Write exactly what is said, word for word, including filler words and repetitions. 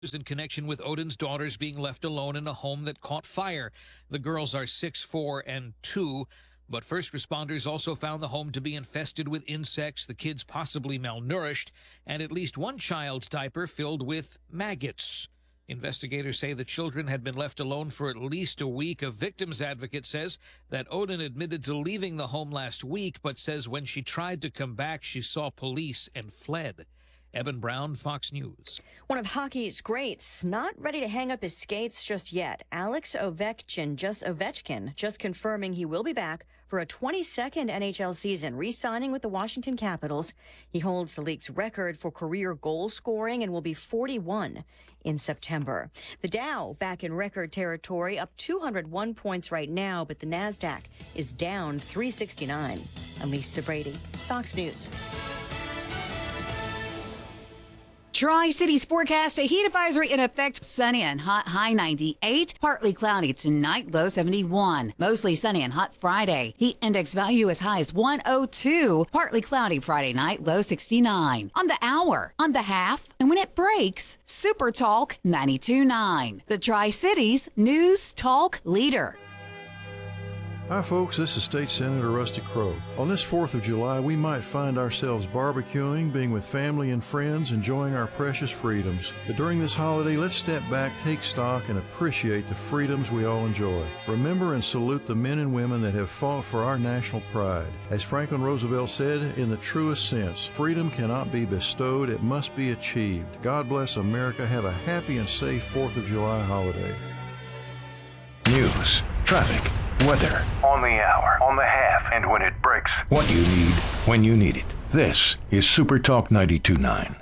In connection with Odin's daughters being left alone in a home that caught fire. The girls are six, four, and two, but first responders also found the home to be infested with insects, the kids possibly malnourished, and at least one child's diaper filled with maggots. Investigators say the children had been left alone for at least a week. A victim's advocate says that Odin admitted to leaving the home last week, but says when she tried to come back, she saw police and fled. Eben Brown, Fox News. One of hockey's greats, not ready to hang up his skates just yet. Alex Ovechkin, just Ovechkin, just confirming he will be back for a twenty-second N H L season, re-signing with the Washington Capitals. He holds the league's record for career goal scoring and will be forty-one in September. The Dow back in record territory, up two hundred one points right now, but the NASDAQ is down three sixty-nine. I'm Lisa Brady, Fox News. Tri-Cities forecast, a heat advisory in effect, sunny and hot, high ninety-eight, partly cloudy tonight, low seventy-one, mostly sunny and hot Friday, heat index value as high as one oh two, partly cloudy Friday night, low sixty-nine. On the hour, on the half, and when it breaks, Super Talk ninety-two point nine, the Tri-Cities news talk leader. Hi folks, this is State Senator Rusty Crowe. On this fourth of July, we might find ourselves barbecuing, being with family and friends, enjoying our precious freedoms. But during this holiday, let's step back, take stock, and appreciate the freedoms we all enjoy. Remember and salute the men and women that have fought for our national pride. As Franklin Roosevelt said, in the truest sense, freedom cannot be bestowed, it must be achieved. God bless America. Have a happy and safe fourth of July holiday. News, traffic, weather, on the hour, on the half, and when it breaks. What you need, when you need it. This is Super Talk ninety-two point nine.